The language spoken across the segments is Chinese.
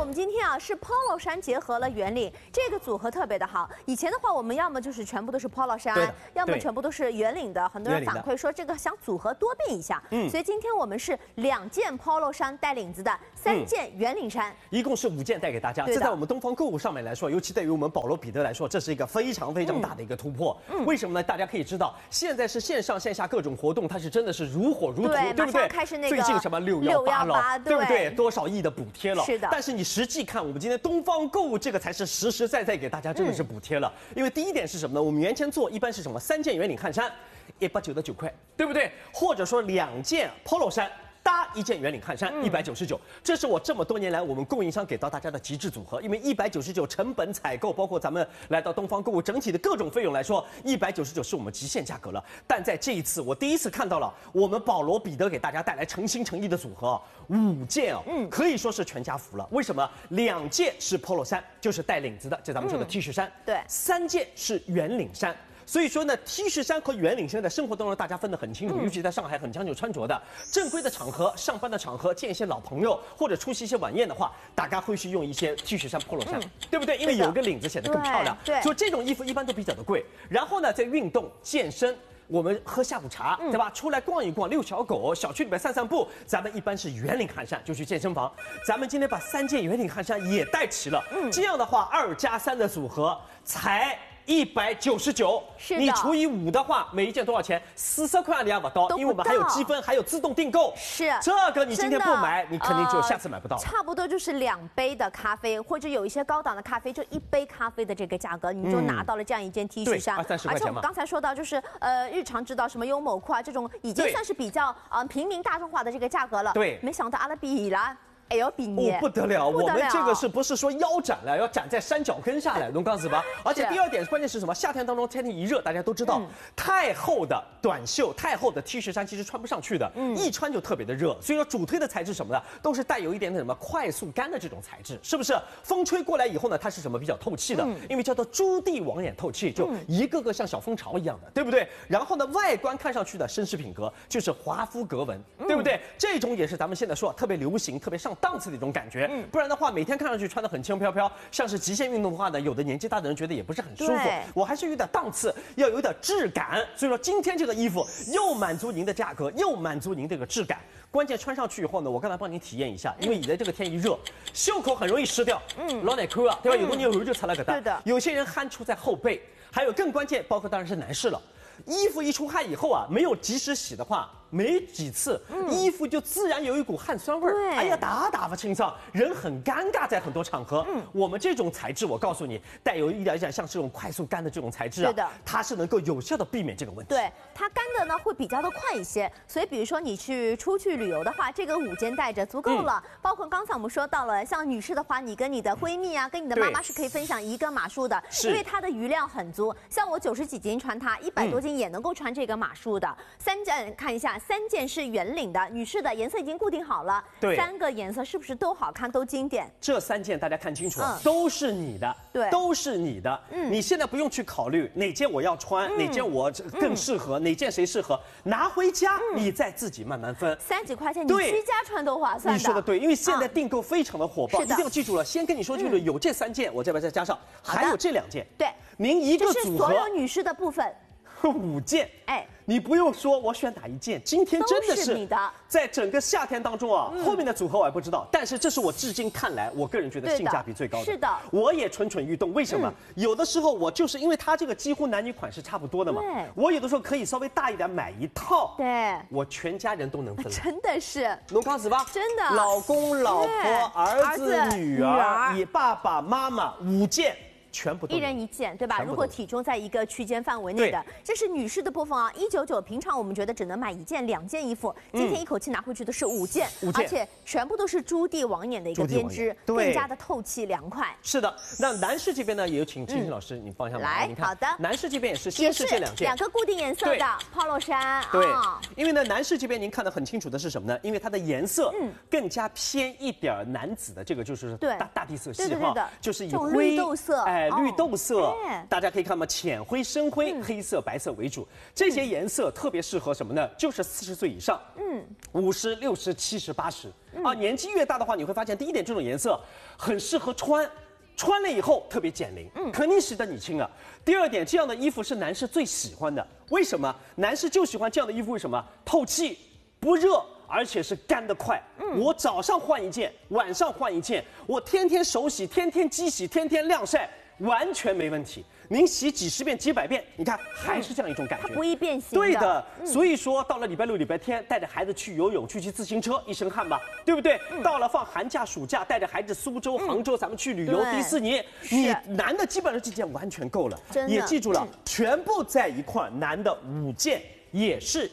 我们今天啊是 polo 衫结合了圆领，这个组合特别的好。以前的话，我们要么就是全部都是 polo 衫，要么全部都是圆领的。很多人反馈说这个想组合多变一下，所以今天我们是2件 polo 衫带领子的，3件圆领衫， 一共是5件带给大家。这在我们东方购物上面来说，尤其对于我们保罗彼得来说，这是一个非常大的一个突破。为什么呢？大家可以知道，现在是线上线下各种活动，它是真的是如火如荼，对不对？ 开始那个最近什么618了，对不对？多少亿的补贴了？ 是的。 但是你实际看，我们今天东方购物这个才是实实在在给大家真的是补贴了。因为第一点是什么呢？我们原先做一般是什么？3件圆领汗衫，199块，对不对？或者说2件 polo 衫。搭1件圆领汗衫199，这是我这么多年来我们供应商给到大家的极致组合。因为199成本采购，包括咱们来到东方购物整体的各种费用来说，199是我们极限价格了。但在这一次，我第一次看到了我们保罗彼得给大家带来诚心诚意的组合，5件哦，可以说是全家福了。为什么？2件是 polo 衫，就是带领子的，这咱们说的 T 恤衫， 对 ，3件是圆领衫。所以说呢 ，T 恤衫和圆领衫在生活当中大家分得很清楚，尤其在上海很讲究穿着的正规的场合、上班的场合，见一些老朋友或者出席一些晚宴的话，大家会去用一些 T 恤衫、polo 衫，对不对？因为有个领子显得更漂亮。 对， 所以这种衣服一般都比较的贵。然后呢，在运动、健身。我们喝下午茶，对吧？出来逛一逛，遛小狗，小区里面散散步，咱们一般是圆领汗衫，就去健身房。咱们今天把3件圆领汗衫也带齐了，这样的话2+3的组合才199， 是的。 你除以5的话，每一件多少钱？40块2不到，因为我们还有积分，还有自动订购。 是， 这个你今天不买，你肯定就下次买不到。 差不多就是2杯的咖啡，或者有一些高档的咖啡，就1杯咖啡的这个价格，你就拿到了这样一件 T 恤衫。 20-30块钱嘛。 而且我们刚才说到，就是日常知道什么优某库啊，这种已经算是比较平民大众化的这个价格了。 对， 没想到阿拉比啦。哎呦，比你不得了！我们这个是不是说腰斩了，要斩在山脚跟下来？能告诉吧？而且第2点关键是什么？夏天当中天气一热，大家都知道，太厚的短袖、太厚的 T 恤衫其实穿不上去的，一穿就特别的热。所以说主推的材质什么的，都是带有一点点什么快速干的这种材质，是不是？风吹过来以后呢，它是什么比较透气的？因为叫做朱棣网眼透气，就一个个像小蜂巢一样的，对不对？然后呢，外观看上去的绅士品格就是华夫格纹，对不对？这种也是咱们现在说特别流行、特别上档次的一种感觉，不然的话，每天看上去穿得很轻飘飘，像是极限运动的话呢，有的年纪大的人觉得也不是很舒服。我还是有点档次，要有点质感。所以说今天这个衣服又满足您的价格，又满足您这个质感。关键穿上去以后呢，我刚才帮您体验一下，因为你在这个天一热，袖口很容易湿掉，老奶扣啊，对吧？有的你有时候就擦了个蛋，有些人汗出在后背，还有更关键，包括当然是男士了。衣服一出汗以后啊，没有及时洗的话，没几次，衣服就自然有一股汗酸味儿。哎呀，打不清爽，人很尴尬，在很多场合。我们这种材质，我告诉你，带有一点像这种快速干的这种材质啊，它是能够有效的避免这个问题。 对，它干的呢会比较的快一些，所以比如说你出去旅游的话，这个5件带着足够了。包括刚才我们说到了，像女士的话，你跟你的闺蜜啊，跟你的妈妈是可以分享一个码数的，因为它的余量很足。像我90几斤穿它，100多斤也能够穿这个码数的。3件看一下，3件是圆领的，女士的颜色已经固定好了。对，3个颜色是不是都好看，都经典？ 这3件大家看清楚，都是你的，对，都是你的。你现在不用去考虑哪件我要穿，哪件我更适合，哪件谁适合，拿回家你再自己慢慢分。 30几块钱，你居家穿都划算的。 你说的对，因为现在订购非常的火爆，一定要记住了。先跟你说清楚，有这3件，我这边再加上，还有这2件。 对， 您一个组合， 这是所有女士的部分。 5件，你不用说我选哪一件，今天真的是你的。 在整个夏天当中啊，后面的组合我还不知道，但是这是我至今看来，我个人觉得性价比最高的。 是的， 我也蠢蠢欲动。为什么？有的时候我就是因为它这个几乎男女款式差不多的嘛，我有的时候可以稍微大一点买一套， 对， 我全家人都能分。 真的是， 能告诉吧？ 真的， 老公、老婆、儿子、女儿，你爸爸妈妈5件。全部都 1人1件，对吧？如果体重在一个区间范围内的，这是女士的部分啊，199。平常我们觉得只能买1件、2件衣服，今天一口气拿回去的是5件，而且全部都是朱棣网眼的一个编织，更加的透气凉快。 是的，那男士这边呢，也有请志新老师，你帮一下忙。 来，好的。 男士这边也是先是这2件， 2个固定颜色的 polo 衫。 对，因为呢，男士这边您看得很清楚的是什么呢？因为它的颜色更加偏一点男子的这个就是大地色系哈，就是以灰绿豆色， 绿豆色。大家可以看嘛，浅灰、深灰、黑色、白色为主，这些颜色特别适合什么呢？就是40岁以上，50、60、70、80。 啊，年纪越大的话，你会发现第一点，这种颜色很适合穿。穿了以后特别减龄，肯定使得你轻了。第二点，这样的衣服是男士最喜欢的，为什么？男士就喜欢这样的衣服，为什么？透气，不热，而且是干得快。我早上换一件，晚上换一件，我天天手洗，天天机洗，天天晾晒，完全没问题。您洗几十遍、几百遍，你看还是这样一种感觉， 它不易变形。 对的，所以说到了礼拜六、礼拜天，带着孩子去游泳、去骑自行车，一身汗吧，对不对？到了放寒假、暑假，带着孩子苏州、杭州，咱们去旅游、迪士尼，你男的基本上这件完全够了。也记住了，全部在一块，男的5件。也是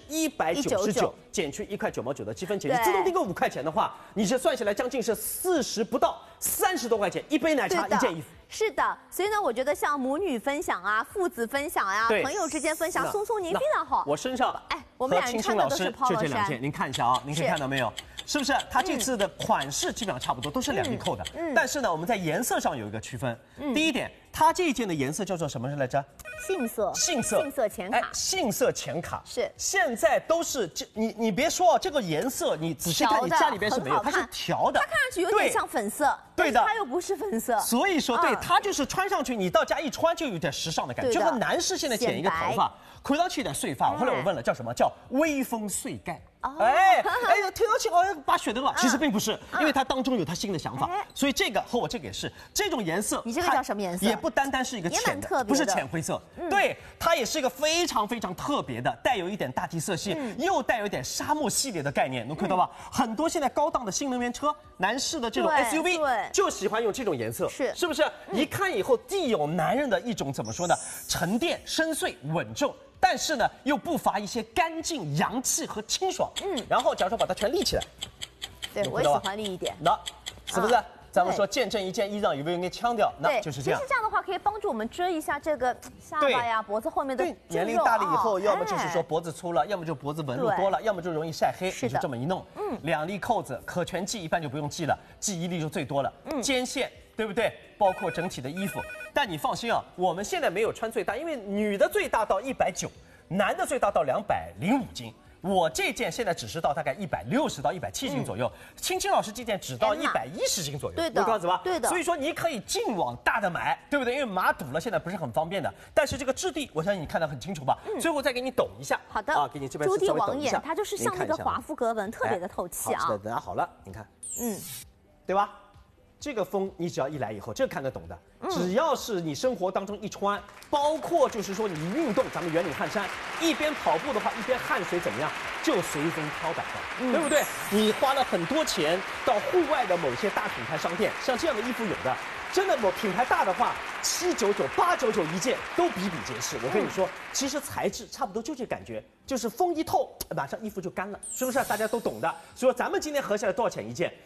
199，减去1块9毛9的积分钱。你自动订购5块钱的话，你这算下来将近是40不到30多块钱，一杯奶茶一件衣服。 是的，所以呢，我觉得像母女分享啊、父子分享呀、朋友之间分享，松松您非常好。 我身上， 我们俩人穿的都是 polo 衫， 就这2件，您看一下啊，您可以看到没有？是不是？它这次的款式基本上差不多，都是2粒扣的。但是呢，我们在颜色上有一个区分。第一点，它这一件的颜色叫做什么来着？ 杏色浅卡。 杏色浅卡是。 现在都是你别说这个颜色，你仔细看，你家里边是没有，它是调的。 它看上去有点像粉色， 对的， 它又不是粉色。 所以说，对，它就是穿上去，你到家一穿就有点时尚的感觉。就和男士现在剪一个头发，看上去有点碎发。后来我问了，叫什么？叫微风碎盖。听上去拔血灯了，其实并不是，因为它当中有它新的想法，所以这个和我这个也是这种颜色。 你这个叫什么颜色？ 也不单单是一个浅的，不是浅灰色，对，它也是一个非常非常特别的，带有一点大地色系，又带有一点沙漠系列的概念，能看到吧？很多现在高档的新能源车，男士的这种 SUV 就喜欢用这种颜色，是不是？一看以后，既有男人的一种怎么说呢？沉淀、深邃、稳重。但是呢，又不乏一些干净、洋气和清爽。然后假如说把它全立起来， 对我也喜欢立一点。 那是不是？咱们说见证一件衣裳有没有点腔调？那就是这样。 其实这样的话可以帮助我们遮一下这个下巴呀、脖子后面的赘肉。 年龄大了以后，要么就是说脖子粗了，要么就脖子纹路多了，要么就容易晒黑。你就这么一弄，2粒扣子，可全系一般就不用系了，系1粒就最多了。肩线。对不对？包括整体的衣服，但你放心啊，我们现在没有穿最大，因为女的最大到190，男的最大到205斤。我这件现在只是到大概160到170斤左右，青青老师这件只到110斤左右。 对的， 我告诉吧， 对的。 所以说你可以尽往大的买，对不对？因为码堵了，现在不是很方便的。但是这个质地，我相信你看得很清楚吧？最后再给你抖一下。 好的。 给你这边朱棣网眼，它就是像那个华夫格纹，特别的透气啊。 好，等好了，你看，对吧？这个风你只要一来以后，这个看得懂的。只要是你生活当中一穿，包括就是说你运动，咱们圆领汗衫，一边跑步的话，一边汗水怎么样，就随风飘摆的，对不对？你花了很多钱到户外的某些大品牌商店，像这样的衣服有的，真的我品牌大的话，799、899一件都比比皆是。我跟你说，其实材质差不多就这感觉，就是风一透，马上衣服就干了，是不是？大家都懂的。所以说咱们今天合下来多少钱一件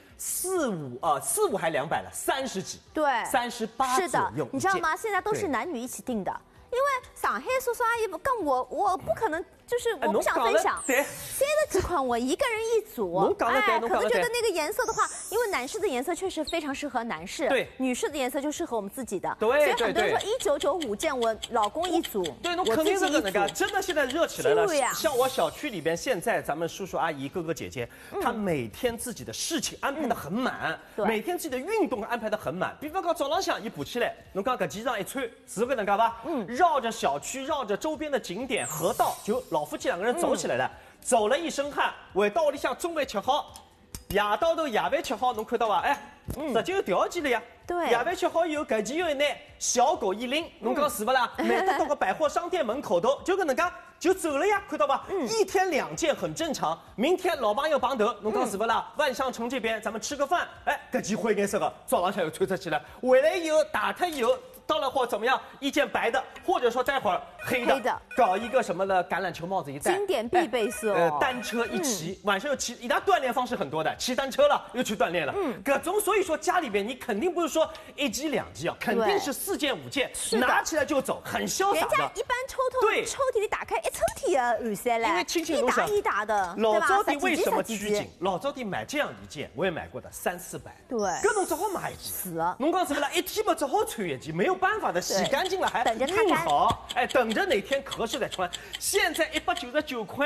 ？45还200了，30几， 对 ，38左右。 你知道吗？现在都是男女一起订的，因为上海叔叔阿姨不跟我不可能，就是我不想分享。 对 ，30几款我一个人一组。可是觉得那个颜色的话，因为男士的颜色确实非常适合男士， 对， 女士的颜色就适合我们自己的。 对， 所以很多人说1995件，我老公一组， 对，我肯定是那个，真的现在热起来了。像我小区里边，现在咱们叔叔阿姨、哥哥姐姐，他每天自己的事情安排的很满，每天自己的运动安排的很满。比方讲早浪向一爬起来，侬讲搿几裳一穿，是搿能介吧？绕着小区，绕着周边的景点、河道，就老夫妻2个人走起来了，走了一身汗，回到屋里向中饭吃好，夜到头夜饭吃好，侬看到伐？直接有条件了呀。 对， 夜饭吃好以后，搿期又一拿小狗一拎，侬讲是不啦？买得到个百货商店门口头，就搿能介就走了呀，看到吧？1天2件很正常。明天老朋友碰头，侬讲是不啦？万象城这边咱们吃个饭，搿期灰颜色的，早上向又穿出去了，回来以后打开以后。到了或怎么样，一件白的，或者说待会儿黑的，搞一个什么的橄榄球帽子一戴， 经典必备色。 单车一骑，晚上又骑，一大锻炼方式很多的，骑单车了又去锻炼了，各种。所以说家里边你肯定不是说1件2件啊，肯定是4件5件，拿起来就走，很潇洒的。人家一般抽屉里打开1抽屉的汗衫嘞， 因为清清一打的， 老早的为什么拘谨？老早的买这样一件，我也买过的，300-400。 对， 搿侬只好买一件。 是啊， 侬讲是不啦？1天嘛只好穿一件，没有办法的，洗干净了还等着它熨好，等着哪天合适再穿。现在199块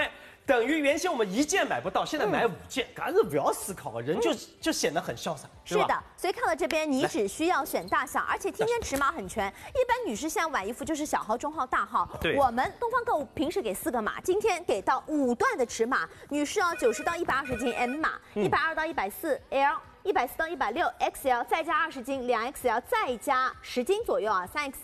等于原先我们1件买不到，现在买5件，赶紧不要思考了，人就显得很潇洒， 是的，所以看到这边，你只需要选大小，而且今天尺码很全。一般女士现在买衣服就是小号、中号、大号。 对， 我们东方购物平时给4个码，今天给到5段的尺码，女士要90到120斤 M 码，120到140 L。140到160 XL， 再加20斤2XL， 再加10斤左右啊，3XL